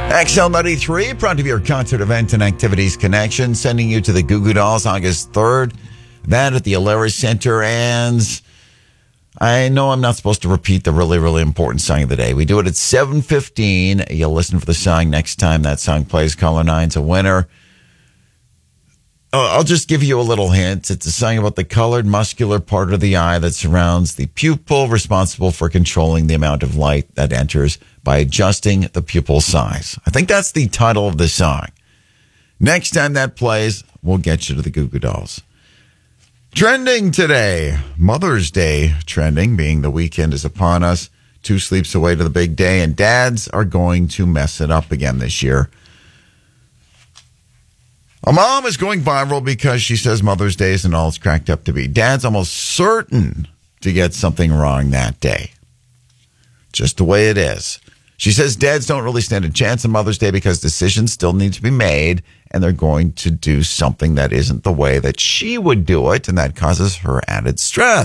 XL93, proud to be your concert event and activities connection, sending you to the Goo Goo Dolls August 3rd. That at the Alara Center. And I know I'm not supposed to repeat the really, really important song of the day. We do it at 7:15. You'll listen for the song next time that song plays. Caller 9's a winner. I'll just give you a little hint. It's a song about the colored muscular part of the eye that surrounds the pupil, responsible for controlling the amount of light that enters by adjusting the pupil size. I think that's the title of the song. Next time that plays, we'll get you to the Goo Goo Dolls. Trending today, Mother's Day trending, being the weekend is upon us. 2 sleeps away to the big day, and dads are going to mess it up again this year. A mom is going viral because she says Mother's Day isn't all it's cracked up to be. Dad's almost certain to get something wrong that day. Just the way it is. She says dads don't really stand a chance on Mother's Day because decisions still need to be made, and they're going to do something that isn't the way that she would do it, and that causes her added stress.